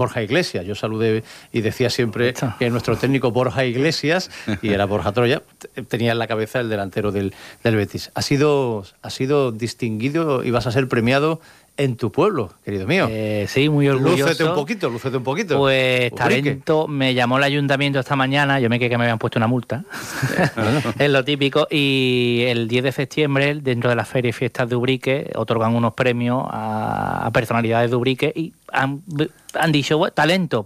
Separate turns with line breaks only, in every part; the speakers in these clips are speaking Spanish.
Borja Iglesias. Yo saludé y decía siempre que nuestro técnico Borja Iglesias, y era Borja Troya, tenía en la cabeza el delantero del Betis. Has sido distinguido y vas a ser premiado en tu pueblo, querido mío.
Sí, muy orgulloso.
Lúcete un poquito.
Pues talento, me llamó el ayuntamiento esta mañana, yo me quedé que me habían puesto una multa, es lo típico, y el 10 de septiembre, dentro de las ferias y fiestas de Ubrique, otorgan unos premios a personalidades de Ubrique y han dicho, talento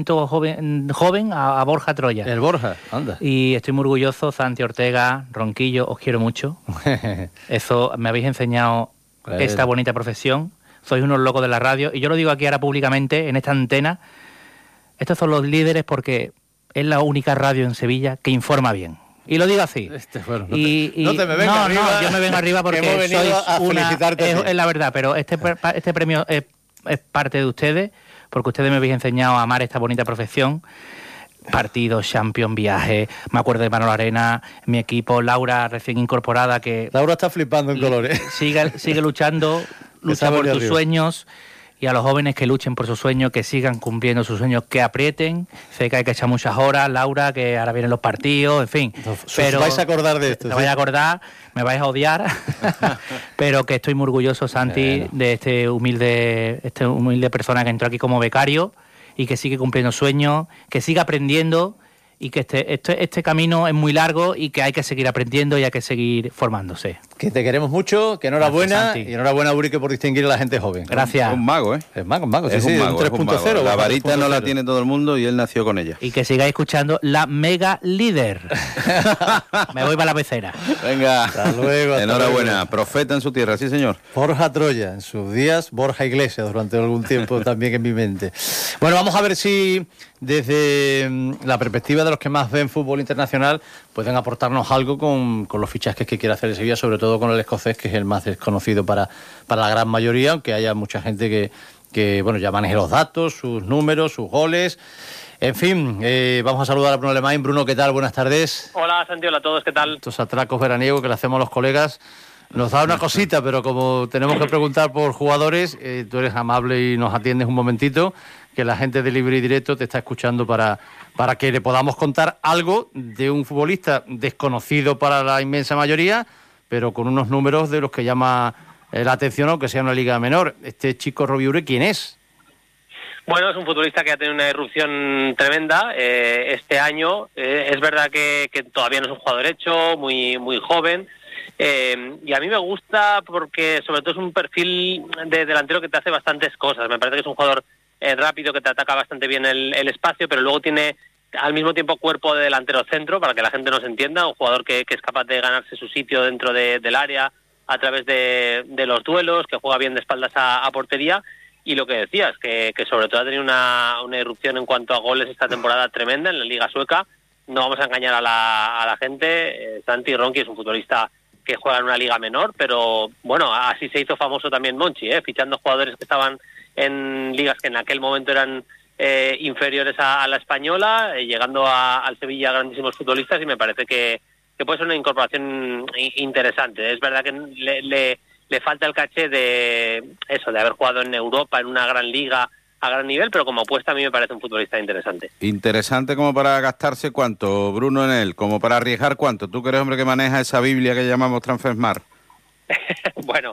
joven a Borja Troya.
El Borja, anda.
Y estoy muy orgulloso, Santi Ortega, Ronquillo, os quiero mucho. Eso, me habéis enseñado esta bonita profesión. Sois unos locos de la radio. Y yo lo digo aquí ahora públicamente, en esta antena. Estos son los líderes porque es la única radio en Sevilla que informa bien. Y lo digo así.
No te me vengas arriba.
No, yo me vengo arriba porque sois
felicitarte.
Es la verdad, pero este premio es parte de ustedes, porque ustedes me habéis enseñado a amar esta bonita profesión. Partidos, Champions, viajes, me acuerdo de Manolo Arena, mi equipo, Laura recién incorporada, que
Laura está flipando en colores.
Sigue luchando, lucha por sus sueños, y a los jóvenes que luchen por sus sueños, que sigan cumpliendo sus sueños, que aprieten. Sé que hay que echar muchas horas, Laura, que ahora vienen los partidos, en fin.
Pero vais a acordar de esto.
Te vais a acordar, me vais a odiar, pero que estoy muy orgulloso, Santi, de este humilde persona que entró aquí como becario y que sigue cumpliendo sueños, que sigue aprendiendo, y que este camino es muy largo y que hay que seguir aprendiendo y hay que seguir formándose. Que
te queremos mucho, que enhorabuena, y enhorabuena, Ubrique, por distinguir a la gente joven.
Gracias.
Es un mago, ¿eh?
Es mago,
es un mago,
3.0.
La varita no la tiene todo el mundo y él nació con ella.
Y que sigáis escuchando la Mega Líder. Me voy para la pecera.
Venga,
hasta luego.
Enhorabuena, profeta en su tierra, sí señor.
Borja Troya, en sus días, Borja Iglesias, durante algún tiempo también en mi mente. Bueno, vamos a ver si desde la perspectiva de los que más ven fútbol internacional pueden aportarnos algo con los fichajes que quiere hacer el Sevilla, sobre todo con el escocés, que es el más desconocido para la gran mayoría, aunque haya mucha gente que bueno, ya maneje los datos, sus números, sus goles. En fin, vamos a saludar a Bruno Alemán. Bruno, ¿qué tal? Buenas tardes.
Hola, Santi, hola a todos, ¿qué tal?
Estos atracos veraniegos que le hacemos a los colegas nos da una cosita, pero como tenemos que preguntar por jugadores, tú eres amable y nos atiendes un momentito, que la gente de Libre y Directo te está escuchando para que le podamos contar algo de un futbolista desconocido para la inmensa mayoría, pero con unos números de los que llama la atención, aunque sea una liga menor. Este chico Roviure, ¿quién es?
Bueno, es un futbolista que ha tenido una irrupción tremenda este año. Es verdad que todavía no es un jugador hecho, muy, muy joven. Y a mí me gusta porque sobre todo es un perfil de delantero que te hace bastantes cosas. Me parece que es un jugador rápido, que te ataca bastante bien el espacio, pero luego tiene al mismo tiempo cuerpo de delantero centro, para que la gente nos entienda, un jugador que es capaz de ganarse su sitio dentro del área a través de los duelos, que juega bien de espaldas a portería. Y lo que decías, que sobre todo ha tenido una irrupción en cuanto a goles esta temporada tremenda en la Liga Sueca. No vamos a engañar a la gente. Santi Ronchi es un futbolista que juega en una liga menor, pero bueno, así se hizo famoso también Monchi, fichando jugadores que estaban en ligas que en aquel momento eran inferiores a la española, llegando al Sevilla grandísimos futbolistas, y me parece que puede ser una incorporación interesante. Es verdad que le falta el caché de haber jugado en Europa, en una gran liga, a gran nivel, pero como apuesta a mí me parece un futbolista interesante.
Interesante como para gastarse cuánto, Bruno, en él, como para arriesgar cuánto. Tú que eres hombre que maneja esa Biblia que llamamos Transfermarkt.
Bueno,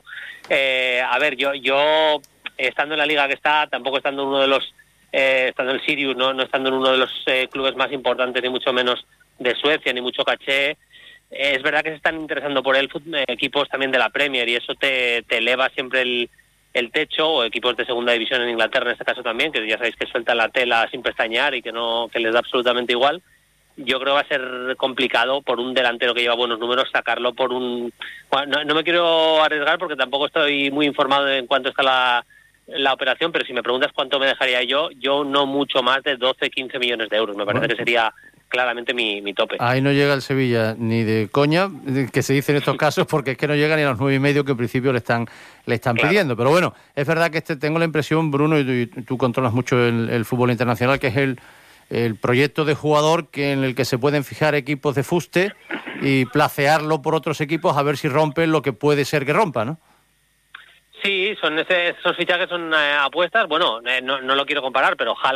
a ver, yo estando en la liga que está, tampoco estando en uno de los, estando en el Sirius, no estando en uno de los clubes más importantes, ni mucho menos de Suecia, ni mucho caché. Es verdad que se están interesando por él equipos también de la Premier, y eso te eleva siempre el techo, o equipos de segunda división en Inglaterra en este caso también, que ya sabéis que sueltan la tela sin pestañear y que les da absolutamente igual. Yo creo que va a ser complicado por un delantero que lleva buenos números sacarlo por un... Bueno, no me quiero arriesgar porque tampoco estoy muy informado en cuánto está la operación, pero si me preguntas cuánto me dejaría yo no mucho más de 12-15 millones de euros. Me parece que sería claramente mi tope.
Ahí no llega el Sevilla ni de coña, que se dice en estos casos, porque es que no llega ni a los 9,5 que en principio le están pidiendo. Pero bueno, es verdad que tengo la impresión, Bruno, y tú controlas mucho el fútbol internacional, que es el proyecto de jugador en el que se pueden fijar equipos de fuste y placearlo por otros equipos a ver si rompen lo que puede ser que rompa, ¿no?
Sí, esos fichajes son apuestas. Bueno, no lo quiero comparar, pero